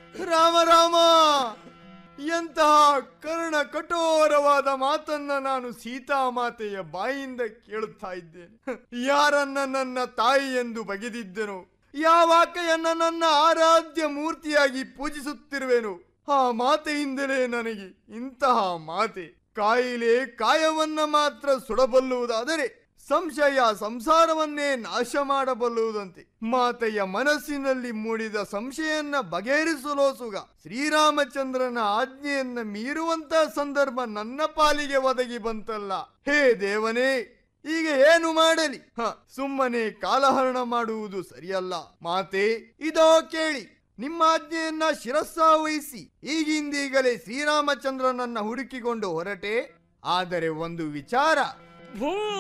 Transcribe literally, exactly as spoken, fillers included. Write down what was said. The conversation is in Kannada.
ರಾಮ ರಾಮ, ಎಂತಹ ಕರ್ಣ ಕಠೋರವಾದ ಮಾತನ್ನ ನಾನು ಸೀತಾಮಾತೆಯ ಬಾಯಿಂದ ಕೇಳುತ್ತಾ ಇದ್ದೇನೆ. ಯಾರನ್ನ ನನ್ನ ತಾಯಿ ಎಂದು ಬಗೆದಿದ್ದೆನೋ, ಯಾವಾಕೆಯನ್ನ ನನ್ನ ಆರಾಧ್ಯ ಮೂರ್ತಿಯಾಗಿ ಪೂಜಿಸುತ್ತಿರುವೆನು, ಆ ಮಾತೆಯಿಂದಲೇ ನನಗೆ ಇಂತಹ ಮಾತೆ. ಕಾಯಿಲೆ ಕಾಯವನ್ನ ಮಾತ್ರ ಸುಡಬಲ್ಲುವುದಾದರೆ ಸಂಶಯ ಸಂಸಾರವನ್ನೇ ನಾಶ ಮಾಡಬಲ್ಲುವುದಂತೆ. ಮಾತೆಯ ಮನಸ್ಸಿನಲ್ಲಿ ಮೂಡಿದ ಸಂಶಯವನ್ನ ಬಗೆಹರಿಸಲೋಸುಗ ಶ್ರೀರಾಮಚಂದ್ರನ ಆಜ್ಞೆಯನ್ನ ಮೀರುವಂತಹ ಸಂದರ್ಭ ನನ್ನ ಪಾಲಿಗೆ ಒದಗಿ ಬಂತಲ್ಲ. ಹೇ ದೇವನೇ, ಈಗ ಏನು ಮಾಡಲಿ? ಹ ಸುಮ್ಮನೆ ಕಾಲಹರಣ ಮಾಡುವುದು ಸರಿಯಲ್ಲ. ಮಾತೆ, ಇದೋ ಕೇಳಿ, ನಿಮ್ಮ ಆಜ್ಞೆಯನ್ನ ಶಿರಸ್ಸಾವಹಿಸಿ ಈಗಿಂದೀಗಲೇ ಶ್ರೀರಾಮಚಂದ್ರನನ್ನ ಹುಡುಕಿಕೊಂಡು ಹೊರಟೆ. ಆದರೆ ಒಂದು ವಿಚಾರ.